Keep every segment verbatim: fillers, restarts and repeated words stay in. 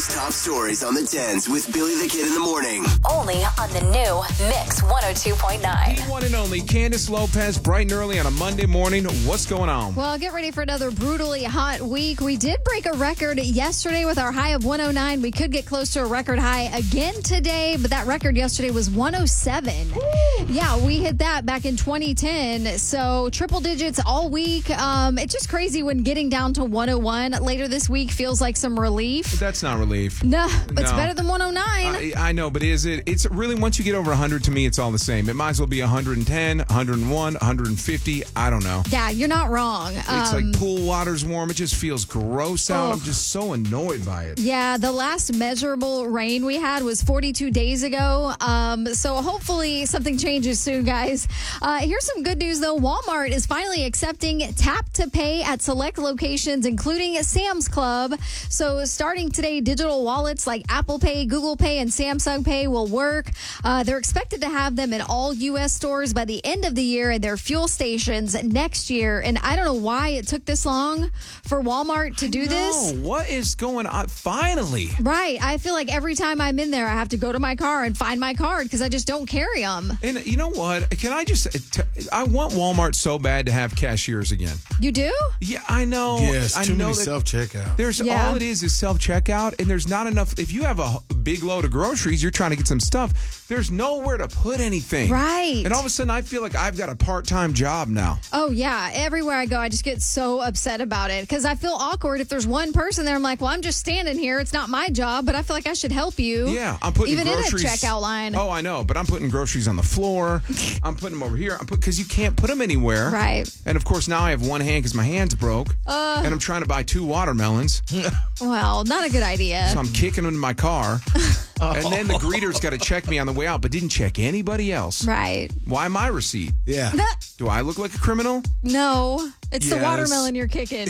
Today's top stories on the tens with Billy the Kid in the morning. Only on the new Mix one oh two point nine. The one and only Candace Lopez, bright and early on a Monday morning. What's going on? Well, get ready for another brutally hot week. We did break a record yesterday with our high of one oh nine. We could get close to a record high again today, but that record yesterday was one oh seven. Woo! Yeah, we hit that back in twenty ten. So triple digits all week. Um, it's just crazy when getting down to one oh one later this week feels like some relief. That's not relief. No, but it's No. better than one oh nine. I, I know, but is it? It's really, once you get over one hundred, to me, it's all the same. It might as well be one hundred ten, one hundred one, one hundred fifty. I don't know. Yeah, you're not wrong. It's Um, like pool water's warm. It just feels gross out. Oh. I'm just so annoyed by it. Yeah, the last measurable rain we had was forty-two days ago. Um, so hopefully something changes soon, guys. Uh, here's some good news, though. Walmart is finally accepting tap to pay at select locations, including Sam's Club. So starting today, digital wallets like Apple Pay, Google Pay, and Samsung Pay will work. Uh, they're expected to have them in all U S stores by the end of the year and their fuel stations next year. And I don't know why it took this long for Walmart to do this. No, what is going on? Finally. Right. I feel like every time I'm in there, I have to go to my car and find my card because I just don't carry them. And you know what? Can I just, t- I want Walmart so bad to have cashiers again. You do? Yeah, I know. Yes, I too know many that self-checkout. There's Yeah. all it is is self-checkout, and there's not enough. If you have a big load of groceries, you're trying to get some stuff, there's nowhere to put anything. Right. And all of a sudden, I feel like I've got a part-time job now. Oh, yeah. Everywhere I go, I just get so upset about it because I feel awkward if there's one person there. I'm like, well, I'm just standing here. It's not my job, but I feel like I should help you. Yeah, I'm putting Even groceries. in a checkout line. Oh, I know, but I'm putting groceries on the floor. I'm putting them over here. I'm put because you can't put them anywhere. Right. And of course, now I have one hand because my hand's broke, Uh, and I'm trying to buy two watermelons. Well, not a good idea. So I'm kicking them in my car. And then the greeter's got to check me on the way out, but didn't check anybody else. Right. Why my receipt? Yeah. Do I look like a criminal? No, it's the Yes. watermelon you're kicking.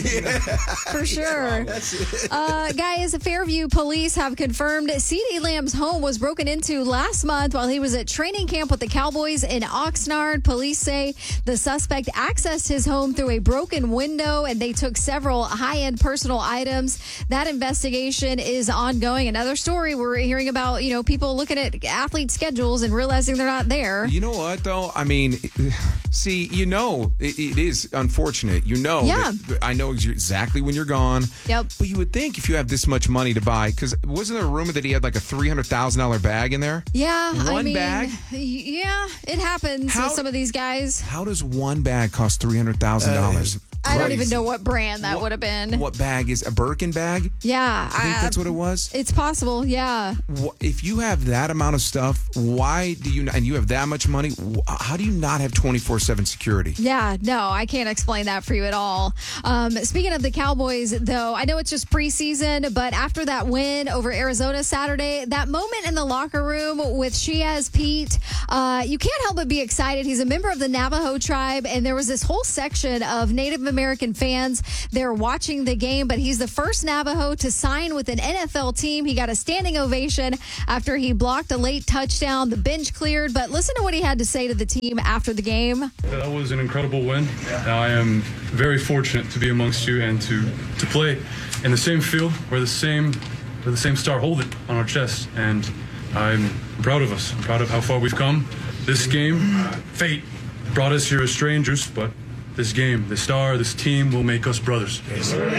For sure. Uh, guys, Fairview police have confirmed CeeDee Lamb's home was broken into last month while he was at training camp with the Cowboys in Oxnard. Police say the suspect accessed his home through a broken window and they took several high-end personal items. That investigation is ongoing. Another story we're hearing about, you know, people looking at athlete schedules and realizing they're not there. You know what, though? I mean, see, you know, it, it is unfortunate. You know, Yeah. that- I know exactly when you're gone. Yep. But you would think if you have this much money to buy, because wasn't there a rumor that he had like a three hundred thousand dollars bag in there? Yeah, I One mean, bag? y- yeah, it happens How- with some of these guys. How does one bag cost three hundred thousand dollars? I don't even know what brand that would have been. What bag is a Birkin bag? Yeah, I think that's what it was. It's possible. Yeah, Wh- If you have that amount of stuff, why do you, and you have that much money, wh- how do you not have twenty-four seven security? yeah. No, I can't explain that for you at all. Um, speaking of the Cowboys, though, I know it's just preseason, but after that win over Arizona Saturday, that moment in the locker room with Shiaz Pete, uh, you can't help but be excited. He's a member of the Navajo tribe, and there was this whole section of Native American fans. They're watching the game, but he's the first Navajo to sign with an N F L team. He got a standing ovation after he blocked a late touchdown. The bench cleared, but listen to what he had to say to the team after the game. That was an incredible win. I am very fortunate to be amongst you and to, to play in the same field where the same where the same star hold it on our chest. And I'm proud of us. I'm proud of how far we've come. This game, fate brought us here as strangers, but this game, this star, this team will make us brothers. It's our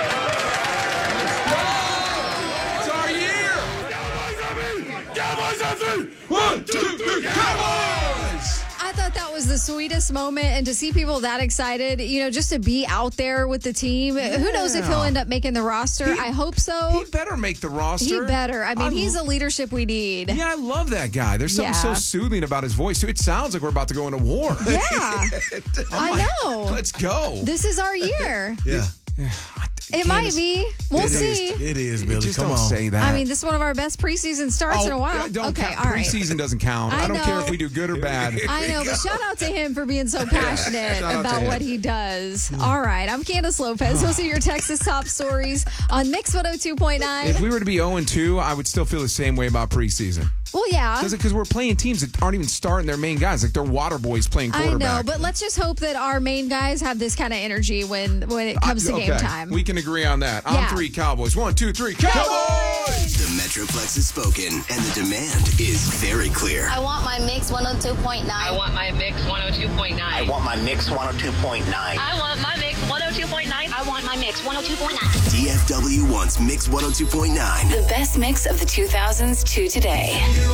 year! Cowboys on three! One, two, three, Cowboys! I thought that was the sweetest moment, and to see people that excited, you know, just to be out there with the team. Who knows if he'll end up making the roster? He- I hope so. He better make the roster. He better. I mean, I he's lo- the leadership we need. Yeah, I love that guy. There's something Yeah. so soothing about his voice, too. It sounds like we're about to go into war. Yeah, I'm I like, know. Let's go. This is our year. Yeah. It might be. We'll It is. see. It is, Billy. Just Come don't on. say that. I mean, this is one of our best preseason starts in a while. yeah, Don't okay, count. all right. Preseason doesn't count. I, I don't care know. if we do good or bad. I know, but shout out to him for being so passionate Shout out to about him. what he does. All right, I'm Candace Lopez. Those are your Texas top stories on Mix one oh two point nine. If we were to be oh and two, I would still feel the same way about preseason. Well, yeah. Because we're playing teams that aren't even starting their main guys. Like, they're water boys playing I quarterback. know, but let's just hope that our main guys have this kind of energy when when it comes to okay. game time. We can agree on that. Yeah. On three, Cowboys. One, two, three, Cowboys! flex is spoken, and the demand is very clear. I want my Mix one oh two point nine. I want my Mix one oh two point nine. I want my Mix one oh two point nine. I want my Mix one oh two point nine. I want my Mix one oh two point nine. D F W wants Mix one oh two point nine. The best mix of the two thousands to today.